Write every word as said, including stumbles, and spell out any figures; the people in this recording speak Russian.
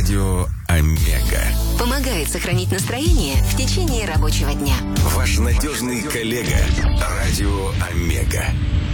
Радио Омега помогает сохранить настроение в течение рабочего дня. Ваш надежный коллега. Радио Омега.